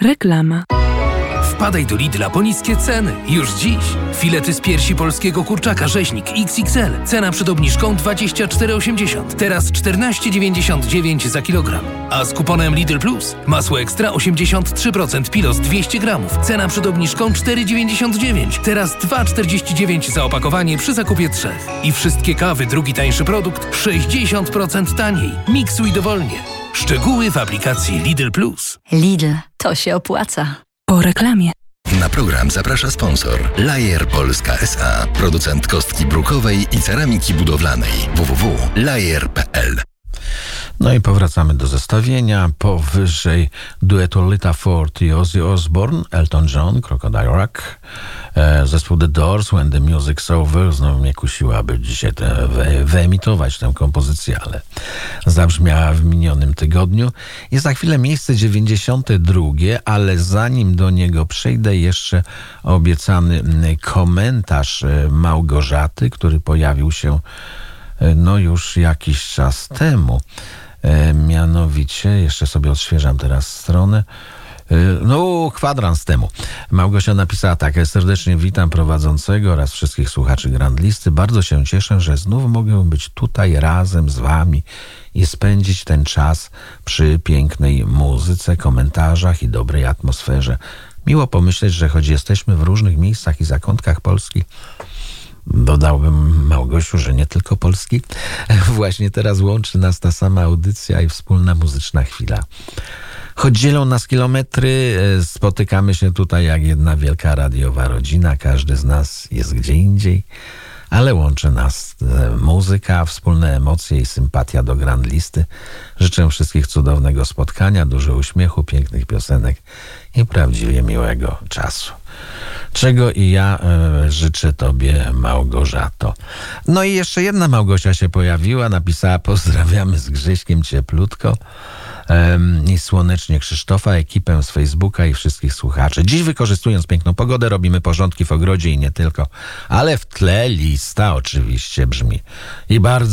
Reklama. Wpadaj do Lidla po niskie ceny. Już dziś. Filety z piersi polskiego kurczaka rzeźnik XXL. Cena przed obniżką 24,80. Teraz 14,99 za kilogram. A z kuponem Lidl Plus masło ekstra 83% Pilos 200 gramów. Cena przed obniżką 4,99. Teraz 2,49 za opakowanie przy zakupie 3. I wszystkie kawy, drugi tańszy produkt 60% taniej. Miksuj dowolnie. Szczegóły w aplikacji Lidl Plus. Lidl, to się opłaca. Po reklamie. Na program zaprasza sponsor Lajer Polska S.A. Producent kostki brukowej i ceramiki budowlanej. www.lajer.pl. No i powracamy do zestawienia. Powyżej duetu Lita Ford i Ozzy Osbourne, Elton John, Crocodile Rock, zespół The Doors, When the Music's Over. Znowu mnie kusiła, aby dzisiaj wyemitować tę kompozycję, ale zabrzmiała w minionym tygodniu. Jest za chwilę miejsce 92, ale zanim do niego przejdę, jeszcze obiecany komentarz Małgorzaty, który pojawił się już jakiś czas temu. Mianowicie, jeszcze sobie odświeżam teraz stronę, kwadrans temu. Małgosia napisała tak: serdecznie witam prowadzącego oraz wszystkich słuchaczy Grand Listy. Bardzo się cieszę, że znów mogę być tutaj razem z wami i spędzić ten czas przy pięknej muzyce, komentarzach i dobrej atmosferze. Miło pomyśleć, że choć jesteśmy w różnych miejscach i zakątkach Polski, dodałbym, Małgosiu, że nie tylko Polski, właśnie teraz łączy nas ta sama audycja i wspólna muzyczna chwila. Choć dzielą nas kilometry, spotykamy się tutaj jak jedna wielka radiowa rodzina. Każdy z nas jest gdzie indziej, ale łączy nas muzyka, wspólne emocje i sympatia do Grand Listy. Życzę wszystkich cudownego spotkania, dużo uśmiechu, pięknych piosenek i prawdziwie miłego czasu. Czego i ja życzę tobie, Małgorzato. No i jeszcze jedna Małgosia się pojawiła, napisała: pozdrawiamy z Grześkiem cieplutko i słonecznie Krzysztofa, ekipę z Facebooka i wszystkich słuchaczy. Dziś, wykorzystując piękną pogodę, robimy porządki w ogrodzie i nie tylko, ale w tle lista oczywiście brzmi. I bardzo